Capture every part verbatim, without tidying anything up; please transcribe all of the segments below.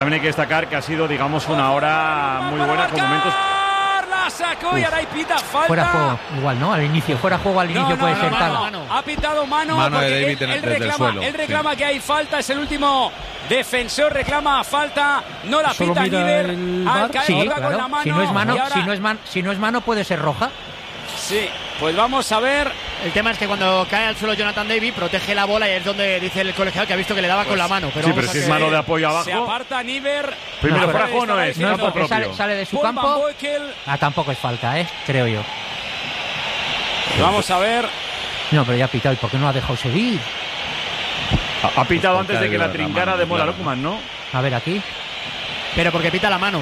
También hay que destacar que ha sido, digamos, una hora muy buena con momentos. La sacó y ahora hay pita falta. Fuera juego, igual, ¿no? Al inicio, fuera juego al inicio no, no, puede no, ser no, tal. No, no. Ha pitado mano, mano porque de David él, en, él desde reclama, el suelo. él reclama sí. que hay falta, es el último defensor, reclama falta, no la Solo pita Niver, al caer sí, claro. con la mano. Si no es mano, ahora... si no es man, si no es mano puede ser roja. Sí, pues vamos a ver. El tema es que cuando cae al suelo Jonathan David protege la bola y es donde dice el colegiado que ha visto que le daba pues, con la mano. Pero sí, pero si es mano de apoyo abajo. Se aparta Niver. Primero no, fuera juego no es, no, campo porque propio. Sale, sale de su Paul campo. Van Ah, tampoco es falta, ¿eh? Creo yo. Vamos a ver. No, pero ya ha pitado. ¿Y por qué no ha dejado seguir? Ha, ha pitado pues antes de que la trincara de Mola Lukman, ¿no? A ver, aquí. Pero porque pita la mano.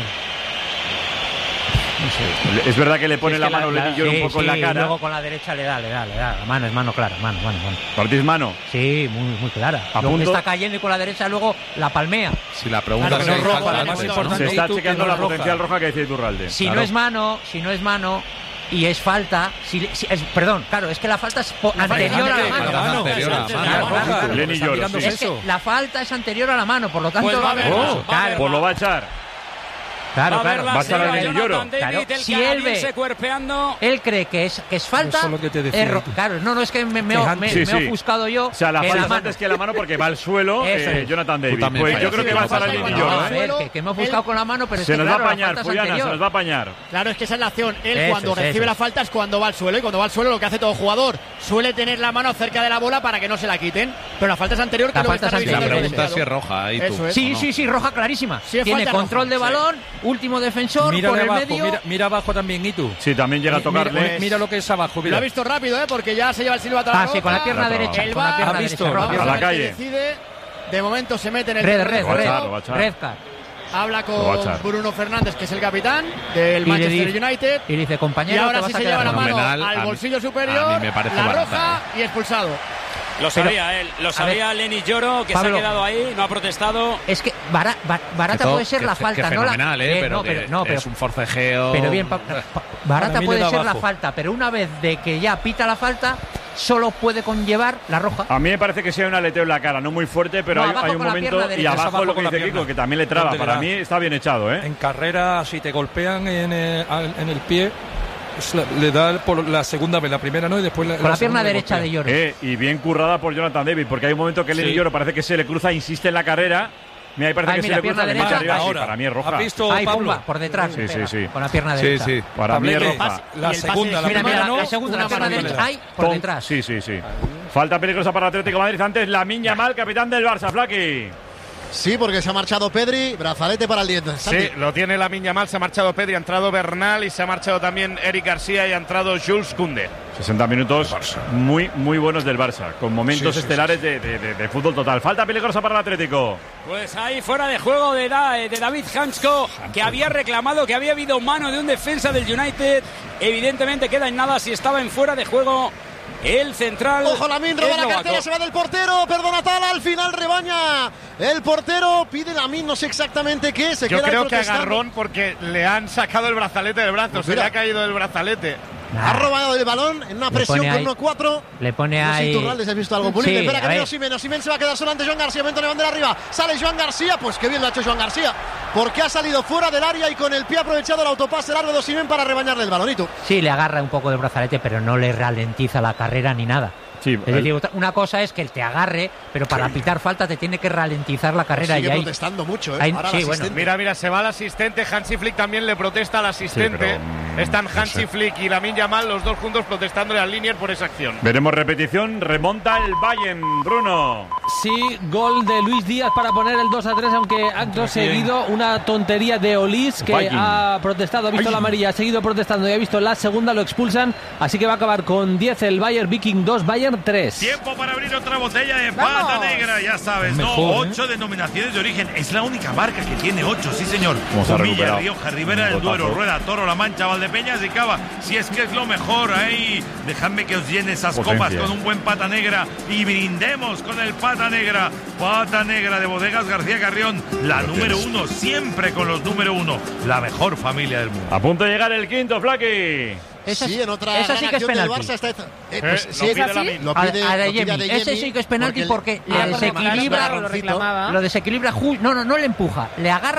No sé. Es verdad que le pone es la que mano la, le sí, un poco sí, en la cara. Y luego con la derecha le da, le da, le da. La mano es mano clara, mano, mano, mano. ¿Partís mano? Sí, muy, muy clara. A Luego punto. está cayendo y con la derecha luego la palmea. Si la pregunta Claro, es no si hay roja, falta, la más no. importante. Se está tú, checando que no la es roja. potencial roja que dice Iturralde. Si Claro. no es mano, si no es mano y es falta, si, si es, perdón, claro, es que la falta es po- anterior a la mano. Falta anterior a la mano. Claro, claro, claro. Lenny Está Lloro, mirando sí. Es que la falta es anterior a la mano, por lo tanto Pues va a haber, Oh, va a haber claro, Pues lo va a echar. claro, Va a ver claro. la Va a estar selva, el Jonathan Lloro. David, Claro, el si él ve- canadiense cuerpeando. Él cree que es que es falta. Eso es lo que te decía es ro- yo. claro, no, no es que me, me, Que me, sí, me sí. he ofuscado yo. O sea, la que falta es mano. antes que la mano porque va al suelo Eso eh, es. Jonathan Tú David. también Pues yo fallas. creo que Sí, va a sí, estar sí, el sí, Lenny sí, Lloro, No, a ¿eh? ver, que, que me he ofuscado con la mano, pero es Se que nos va a claro, la apañar, falta es Puyana, se anterior. nos va a apañar. Claro, es que esa es la acción. Él Eso cuando es, recibe eso la es. falta es cuando va al suelo y cuando va al suelo lo que hace todo jugador suele tener la mano cerca de la bola para que no se la quiten. Pero la falta es anterior que La lo que falta está es Si la revisando el pregunta es si es colegiado. roja, ahí tú. Eso es. Sí, ¿o no? sí, sí, roja clarísima. Sí, es Tiene falta control roja, de sí. balón, último defensor, Mira por de el abajo, medio. mira, mira abajo también, ¿y tú? Sí, también llega a Mira, tocarle. mira lo que es abajo, Lo mira. ha visto rápido, ¿eh? Porque ya se lleva el silbato a la Ah, sí, con la roja. pierna Claro. derecha. Él Con la va, pierna ha visto, derecha. rápido. A la ver calle. qué decide. De momento se mete en el Red, terreno red, Lo va a de red. echar, juego. lo va a echar. Red card. Habla Lo va a con echar. Bruno Fernández, que es el capitán del Y le Manchester dice- United. Y dice, Y compañero, ahora te sí vas a se quedar lleva la con- mano Fenomenal. al A mí- bolsillo superior, a mí me parece la barata, roja y expulsado. Lo sabía él, lo sabía Lenny Lloro, que Pablo, se ha quedado ahí, no ha protestado. Es que bara- ba- barata Que todo- puede ser que- la que falta, no la. fenomenal, eh, eh, pero no, que pero, no, pero, es un forcejeo. pero bien, pa- pa- Para barata mí puede le da ser la abajo. falta, pero una vez de que ya pita la falta, solo puede conllevar la roja. A mí me parece que sí hay un aleteo en la cara, no muy fuerte, pero No, hay, abajo hay un con la momento. pierna Y derecha. abajo Abajo lo que con la dice Kiko, pierna. que también le traba. ¿Dónde le Para da? mí está bien echado, ¿eh? En carrera, si te golpean en, eh, al- en el pie, es la- le da el- por la segunda vez, la primera no, y después la, Con la, pierna segunda le derecha golpea. de Lloro. Eh, y bien currada por Jonathan David, porque hay un momento que Lenny Sí. Lloro parece que se le cruza, insiste en la carrera. Mira, ahí parece Ay, que mira, se le pierna cruza, le mete derecha. arriba. Sí, Ahora, para mí es roja. ¿has visto, Ahí, Pablo? pumba, por detrás. Sí, sí, pega, sí. Con la pierna Sí, derecha. sí. Para mí es Pablete, roja. Y La el segunda, pase- la Mira, primera mira, no. la segunda, una la pierna mano le derecha. da. Ahí, por Pum. detrás. Sí, sí, sí. Falta peligrosa para el Atlético de Madrid. Antes Lamine Yamal, capitán del Barça, Flaky. Sí, porque se ha marchado Pedri, brazalete para el diente. Sí, lo tiene Lamine Yamal, se ha marchado Pedri, ha entrado Bernal y se ha marchado también Eric García y ha entrado Jules Koundé. sesenta minutos muy, muy buenos del Barça, con momentos Sí, sí, estelares De, de, de- de fútbol total. Falta peligrosa para el Atlético. Pues ahí fuera de juego de, da, de David Hansko, que había reclamado que había habido mano de un defensa del United. Evidentemente queda en nada si estaba en fuera de juego el central. Ojo, Lamine, roba la eslovaco. cartera, se va del portero, perdona Tala, al final rebaña el portero, pide Lamine, no sé exactamente qué, se Yo queda ahí creo que protestando. agarrón porque le han sacado el brazalete del brazo, Pues se le mira. ha caído el brazalete. Ha robado el balón en una Le presión pone con ahí- uno cuatro. Le pone No sé, ahí. Iturralde, si has visto algo. Pulido, Sí, espera a que ver. viene Osimhen. Osimhen se va a quedar solo ante Joan García. Momento de arriba. Sale Joan García. Pues qué bien lo ha hecho Joan García. Porque ha salido fuera del área y con el pie ha aprovechado el autopase largo de Osimhen para rebañarle el balonito. Sí, le agarra un poco del brazalete, pero no le ralentiza la carrera ni nada. Sí, Es decir, una cosa es que él te agarre, pero para pitar falta te tiene que ralentizar la carrera. Sigue y ahí, protestando mucho, ¿eh? ahí- Ahora sí, el bueno. asistente. Mira, mira, se va el asistente, Hansi Flick también le protesta al asistente. Sí, pero, mm, Están no Hansi sé. Flick y Lamine Yamal, los dos juntos protestándole al Linier por esa acción. Veremos repetición. Remonta el Bayern, Bruno. Sí, gol de Luis Díaz para poner el dos a tres, aunque acto seguido una tontería de Olís que Viking. ha protestado, ha visto la amarilla, ha seguido protestando y ha visto la segunda, lo expulsan, así que va a acabar con diez el Bayern, Viking dos, Bayern tres. Tiempo para abrir otra botella de pata negra, ya sabes, ¿no? Mejor, ¿eh? Ocho denominaciones de origen. Es la única marca que tiene ocho, sí señor. ¿Cómo se ha Humilla, recuperado? Rioja, Ribera del Un Duero, botazo. Rueda, Toro, La Mancha, Valdepeñas y Cava. Si es que es lo mejor, ahí. Dejadme que os llene esas Potencia. copas con un buen pata negra y brindemos con el pata negra. Pata negra de Bodegas García Carrión, la número uno, siempre con los número uno. La mejor familia del mundo. A punto de llegar el quinto, Flaky. Esa, sí, en otra esa sí que es gran acción del penalti. Barça está... Eh, Eh, pues, lo sí, pide ¿es así? Lamine. Lo A- pide, a lo Adeyemi. pide Adeyemi, Ese sí que es penalti porque, le le desequilibra, agarra- lo desequilibra, justo, lo desequilibra, ju- no, no, no le empuja, le agarra